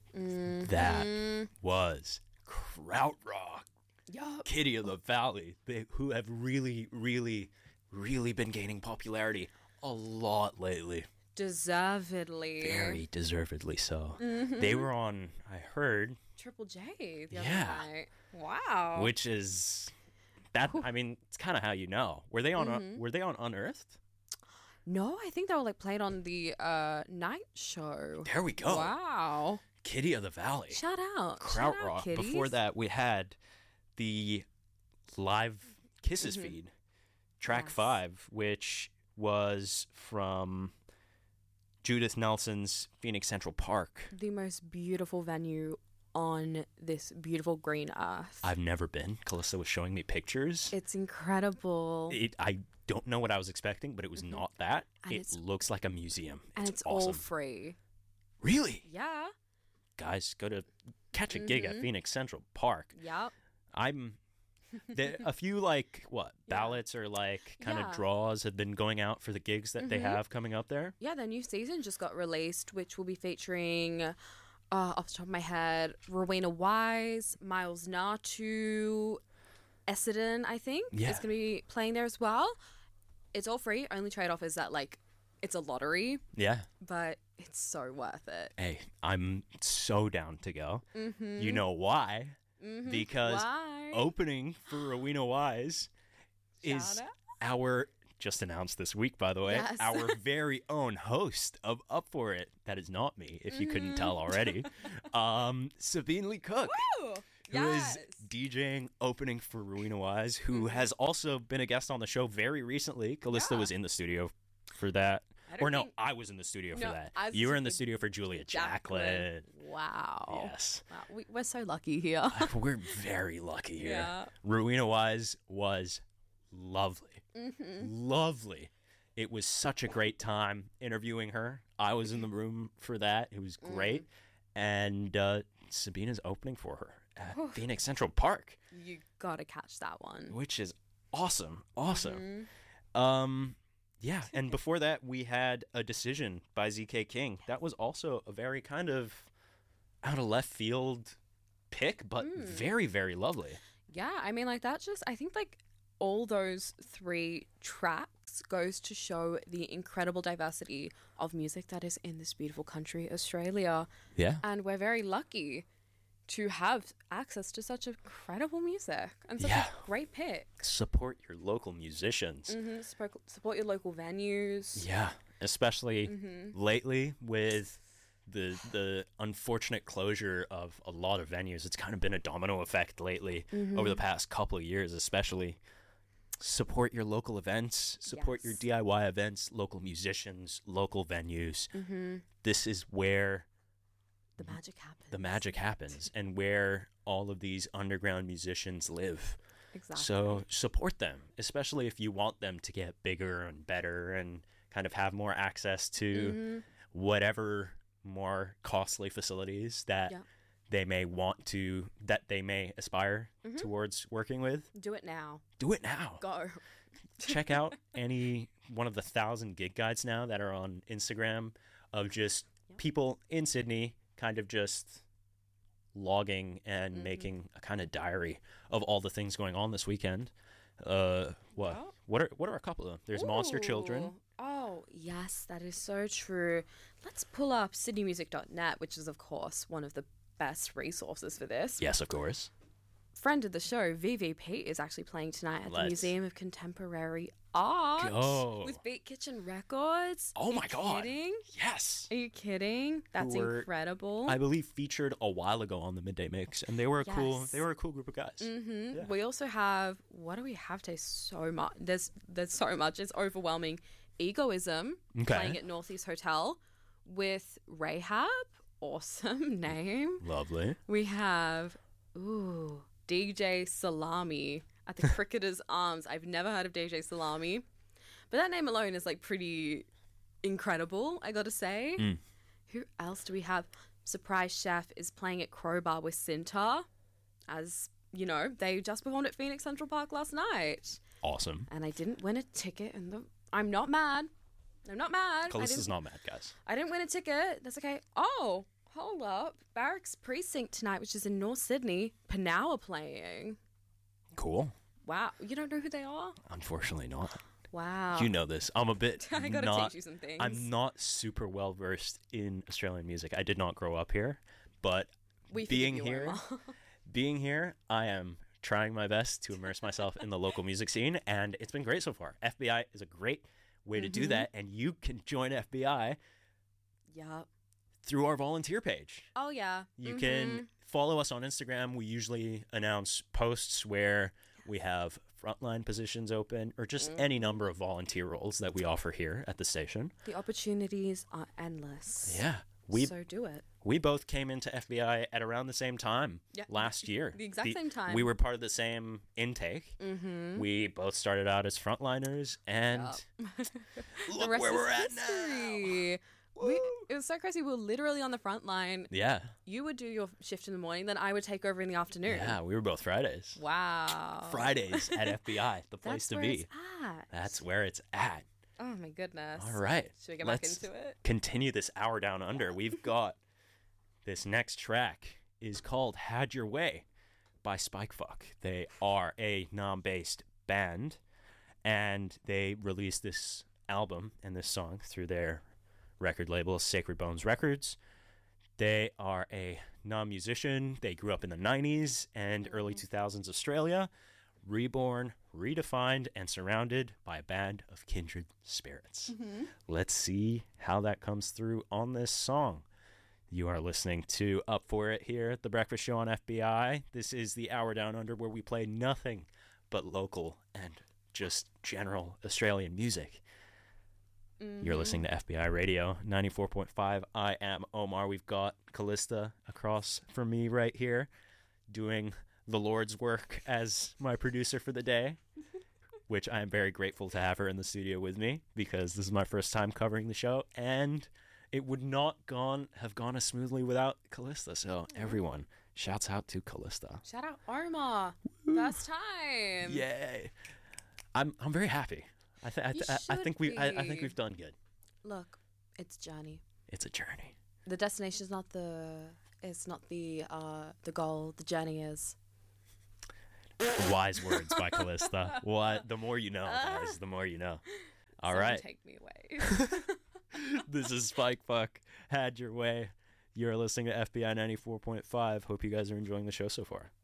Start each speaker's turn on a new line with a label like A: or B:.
A: That was Krautrock,
B: Yup.
A: Kitty of the Valley, who have really, really, really been gaining popularity a lot lately.
B: Deservedly.
A: Very deservedly so. They were on, I heard,
B: Triple J the other
A: Yeah.
B: night. Wow.
A: which is that. I mean, it's kind of how you know. Were they on? Were they on Unearthed?
B: No, I think they were like played on the night show.
A: There we go.
B: Wow.
A: Kitty of the Valley.
B: Shout out. Shout out,
A: Krautrock.
B: kitties.
A: Before that, we had the live Kisses feed, track
B: Yes.
A: 5, which was from Judith Nelson's Phoenix Central Park.
B: The most beautiful venue on this beautiful green earth.
A: I've never been. Calista was showing me pictures.
B: It's incredible.
A: I don't know what I was expecting, but it was not that.
B: And
A: It
B: it's-
A: looks like a museum.
B: and it's
A: awesome.
B: all free.
A: Really?
B: Yeah.
A: Guys, go to catch a gig at Phoenix Central Park.
B: Yep.
A: There a few like ballots or like kind
B: Yeah.
A: of draws have been going out for the gigs that they have coming up there.
B: Yeah, their new season just got released, which will be featuring, off the top of my head, Rowena Wise, Miles Natu, Essendon, I think,
A: Yeah.
B: is going to be playing there as well. It's all free. Only trade-off is that, like, it's a lottery,
A: Yeah.
B: but it's so worth it.
A: Hey, I'm so down to go. You know why? Because
B: Why?
A: opening for Rowena Wise is
B: Shout out.
A: our, just announced this week, by the way,
B: Yes.
A: our very own host of Up For It. That is not me, if you couldn't tell already. Sabine Lee Cook.
B: Woo!
A: Who is
B: Yes.
A: DJing opening for Rowena Wise, who has also been a guest on the show very recently. Callista
B: Yeah.
A: was in the studio for that.
B: I don't
A: Or no,
B: think-
A: I was in the studio for
B: No,
A: that.
B: I was
A: You were in the
B: with
A: studio for Julia Jacqueline.
B: Wow.
A: Yes.
B: Wow. We're so lucky here.
A: We're very lucky here.
B: Yeah.
A: Rowena Wise was lovely. Lovely. It was such a great time interviewing her. I was in the room for that. It was great. And Sabina's opening for her at Phoenix Central Park,
B: You gotta catch that one.
A: which is awesome. Awesome. Yeah, and before that, we had A Decision by ZK King. That was also a very kind of out of left field pick, but very, very lovely.
B: Yeah, I mean, like, that just, I think, like, all those 3 tracks goes to show the incredible diversity of music that is in this beautiful country, Australia.
A: Yeah.
B: And we're very lucky to have access to such incredible music and such
A: Yeah.
B: a great pick.
A: Support your local musicians.
B: Support your local venues.
A: Yeah, especially lately with the unfortunate closure of a lot of venues. It's kind of been a domino effect lately over the past couple of years, especially. Support your local events, support your
B: Yes.
A: DIY events, local musicians, local venues. This is where
B: The magic happens.
A: the magic happens and where all of these underground musicians live.
B: Exactly.
A: So support them, especially if you want them to get bigger and better and kind of have more access to whatever more costly facilities that
B: Yeah.
A: they may want to, that they may aspire towards working with.
B: Do it now.
A: Do it now.
B: Go.
A: Check out any one of the 1,000 gig guides now that are on Instagram of just people in Sydney kind of just logging and making a kind of diary of all the things going on this weekend. What are a couple of them? There's Monster Children.
B: Ooh. Oh, yes, that is so true. Let's pull up sydneymusic.net, which is, of course, one of the best resources for this.
A: Yes, of course.
B: Friend of the show, VVP, is actually playing tonight at the
A: Let's
B: Museum of Contemporary Art
A: go.
B: with Beat Kitchen Records.
A: Oh
B: Are
A: my
B: you
A: God.
B: Kidding?
A: Yes.
B: Are you kidding? That's
A: Who were,
B: incredible.
A: I believe featured a while ago on the Midday Mix, and they were a cool.
B: Yes.
A: They were a cool group of guys. Yeah.
B: We also have, what do we have today? So much. There's so much. It's overwhelming. Egoism
A: Okay.
B: playing at Northeast Hotel with Rahab. Awesome name.
A: Lovely.
B: We have DJ Salami at the Cricketers Arms. I've never heard of DJ Salami, but that name alone is like pretty incredible, I gotta say. Who else do we have? Surprise Chef is playing at Crowbar with Cinta. As you know, they just performed at Phoenix Central Park last night,
A: Awesome.
B: and I didn't win a ticket. And I'm not mad. I'm not mad.
A: Callista's not mad, guys.
B: I didn't win a ticket. That's okay. Oh, Hold up. Barracks Precinct tonight, which is in North Sydney. Panow are playing.
A: Cool.
B: Wow. You don't know who they are?
A: Unfortunately not.
B: Wow.
A: You know this. I'm a bit
B: I gotta teach you some things.
A: I'm not super well versed in Australian music. I did not grow up here, but being here, I am trying my best to immerse myself in the local music scene, and it's been great so far. FBI is a great way to do that, and you can join FBI through our volunteer page.
B: Oh, yeah.
A: You can follow us on Instagram. We usually announce posts where we have frontline positions open or just any number of volunteer roles that we offer here at the station.
B: The opportunities are endless.
A: Yeah.
B: So do it.
A: We both came into FBI at around the same time last year.
B: The exact same time.
A: We were part of the same intake. We both started out as frontliners, and look where we're at now.
B: It was so crazy. We were literally on the front line.
A: Yeah.
B: You would do your shift in the morning, then I would take over in the afternoon.
A: Yeah, we were both Fridays.
B: Wow.
A: Fridays at FBI, the place to be. That's where it's at.
B: Oh my goodness.
A: All right.
B: Should we get back into it?
A: Continue this hour down under. We've got this next track is called Had Your Way by Spikefuck. They are a Nam-based band, and they released this album and this song through their record label, Sacred Bones Records. They are a non-musician. They grew up in the 90s and early 2000s Australia, reborn, redefined, and surrounded by a band of kindred spirits. Let's see how that comes through on this song. You are listening to Up For It here at The Breakfast Show on FBI. This is the hour down under where we play nothing but local and just general Australian music. You're listening to FBI Radio 94.5. I am Omar. We've got Callista across from me right here doing the Lord's work as my producer for the day, which I am very grateful to have her in the studio with me because this is my first time covering the show, and it would not have gone as smoothly without Callista. So everyone, shouts out to Callista.
B: Shout out Omar. First time.
A: Yay. I'm very happy. I think we've done good.
B: Look, it's a journey.
A: It's a journey.
B: The destination is not the goal. The journey is.
A: Wise words by Callista. The more you know, guys, the more you know. All right.
B: Take me away.
A: This is Spikefuck. Had Your Way. You're listening to FBI 94.5. Hope you guys are enjoying the show so far.